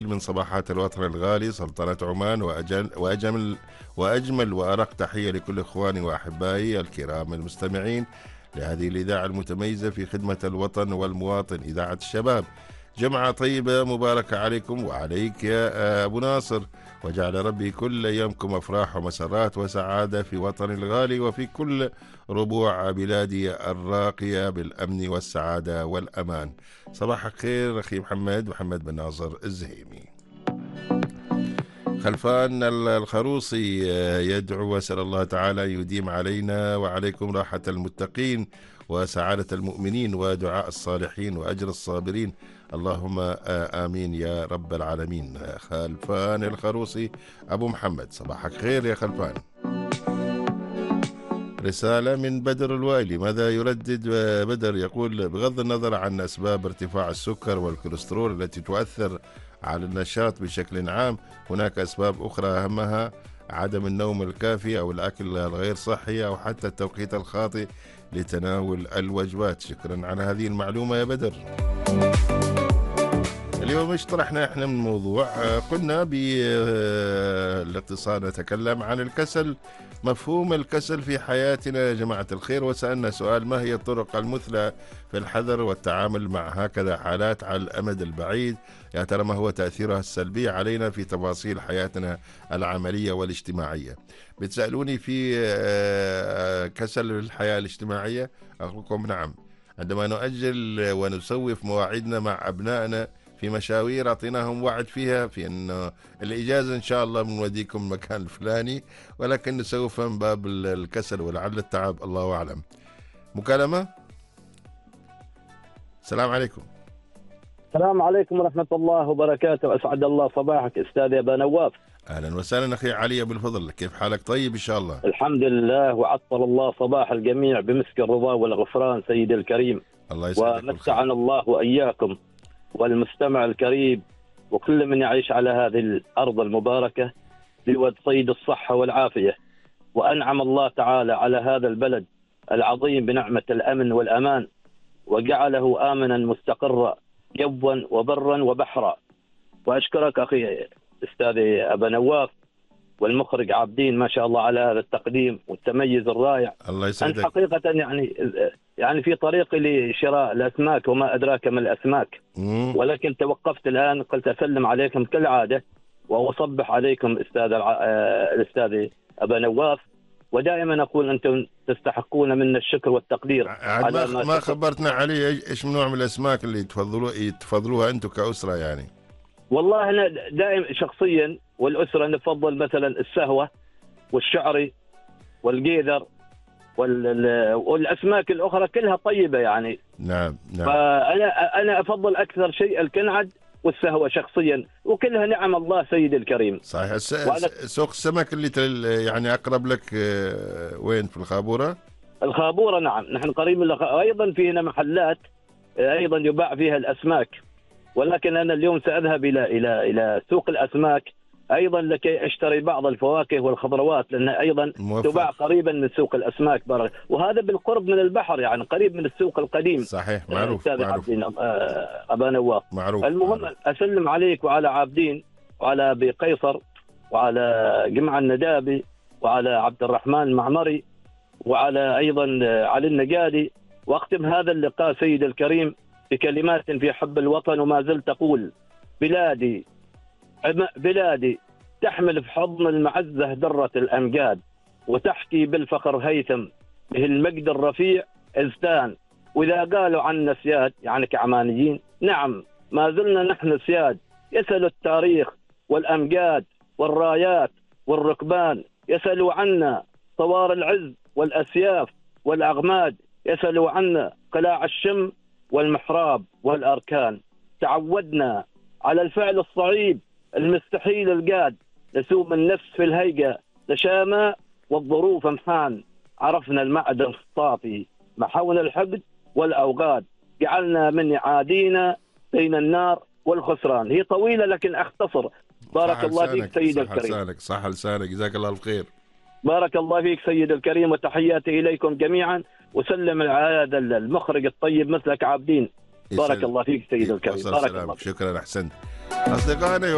من صباحات الوطن الغالي سلطنة عمان، وأجمل وأرق تحية لكل إخواني وأحبائي الكرام المستمعين لهذه الإذاعة المتميزة في خدمة الوطن والمواطن، إذاعة الشباب. جمعة طيبة مباركة عليكم وعليك يا أبو ناصر، وجعل ربي كل أيامكم أفراح ومسرات وسعادة في وطن الغالي وفي كل ربوع بلادي الراقية بالأمن والسعادة والأمان. صباح الخير أخي محمد بن ناصر الزهيمي. خلفان الخروصي يدعو وأسأل الله تعالى أن يديم علينا وعليكم راحة المتقين وسعادة المؤمنين ودعاء الصالحين وأجر الصابرين، اللهم آمين يا رب العالمين. خلفان الخروصي أبو محمد، صباحك خير يا خلفان. رسالة من بدر الوائلي. ماذا يردد بدر؟ يقول: بغض النظر عن أسباب ارتفاع السكر والكوليسترول التي تؤثر على النشاط بشكل عام، هناك أسباب أخرى أهمها عدم النوم الكافي أو الأكل الغير صحي أو حتى التوقيت الخاطئ لتناول الوجبات. شكرا على هذه المعلومة يا بدر. اليوم ايش طرحنا احنا من موضوع؟ قلنا بالاقتصاد نتكلم عن الكسل، مفهوم الكسل في حياتنا يا جماعة الخير، وسألنا سؤال: ما هي الطرق المثلى في الحذر والتعامل مع هكذا حالات على الأمد البعيد؟ يا ترى ما هو تأثيرها السلبي علينا في تفاصيل حياتنا العملية والاجتماعية؟ بتسألوني في كسل الحياة الاجتماعية؟ أقول لكم نعم. عندما نؤجل ونسوف مواعيدنا مع أبنائنا في مشاوير أعطيناهم وعد فيها في أن الإجازة إن شاء الله بنوديكم المكان الفلاني، ولكن نسوف من باب الكسل ولعل التعب، الله أعلم. مكالمة. السلام عليكم. السلام عليكم ورحمة الله وبركاته. أسعد الله صباحك أستاذ أبا نواف. أهلا وسهلا أخي علي أبو الفضل، كيف حالك؟ طيب إن شاء الله. الحمد لله، وعطر الله صباح الجميع بمسك الرضا والغفران سيد الكريم. الله يسعدك. ومتعنا الله وإياكم والمستمع الكريم وكل من يعيش على هذه الأرض المباركة بواد صيد الصحة والعافية. وأنعم الله تعالى على هذا البلد العظيم بنعمة الأمن والأمان، وجعله آمنا مستقرا جوا وبرا وبحرا. وأشكرك أخي أستاذي أبا نواف والمخرج عابدين، ما شاء الله على هذا التقديم والتميز الرائع. الله يسعدك. أنت حقيقة يعني في طريقي لشراء الأسماك وما أدراك ما الأسماك، ولكن توقفت الآن، قلت أسلم عليكم كالعادة وأصبح عليكم الأستاذ أبا نواف، ودائما أقول أنتم تستحقون منا الشكر والتقدير على ما خبرتنا عليه. إيش من نوع من الأسماك اللي تفضلوها أنتم كأسرة يعني؟ والله أنا دائما شخصيا والأسرة نفضل مثلا السهوة والشعري والقيذر والأسماك الأخرى كلها طيبة يعني. نعم. فأنا أفضل أكثر شيء الكنعد والسهوة شخصيا، وكلها نعم الله سيد الكريم. صحيح. سوق السمك اللي يعني أقرب لك وين؟ في الخابورة؟ الخابورة نعم، نحن قريب أيضا فينا محلات أيضا يباع فيها الأسماك، ولكن أنا اليوم سأذهب إلى سوق الأسماك أيضا لكي أشتري بعض الفواكه والخضروات، لأنها أيضا تباع قريبا من سوق الأسماك وهذا بالقرب من البحر يعني قريب من السوق القديم. صحيح، معروف. أبا نواف معروف. المهم معروف. أسلم عليك وعلى عابدين وعلى أبي قيصر وعلى جمع الندابي وعلى عبد الرحمن المعمري وعلى أيضا علي النجادي، وأختم هذا اللقاء سيد الكريم بكلمات في حب الوطن. وما زلت أقول: بلادي تحمل في حضن المعزة درة الأمجاد، وتحكي بالفخر هيثم به المجد الرفيع ازدان. وإذا قالوا عنا سياد يعني كعمانيين، نعم ما زلنا نحن سياد. يسأل التاريخ والأمجاد والرايات والركبان، يسألوا عنا صوار العز والأسياف والأغماد، يسألوا عنا قلاع الشم والمحراب والأركان. تعودنا على الفعل الصعيب المستحيل الجاد، لسوم النفس في الهيجة لشامة والظروف امحان. عرفنا المعدن الصافي، محونا الحقد والأوغاد، جعلنا من عادينا بين النار والخسران. هي طويلة لكن أختصر. بارك الله فيك سيد الكريم. صح لسانك، جزاك الله الخير. بارك الله فيك سيد الكريم، وتحياتي إليكم جميعا، وسلم على هذا المخرج الطيب مثلك عابدين. بارك الله فيك سيد الكريم. بارك الله فيك. شكرا، أحسنت. أصدقائنا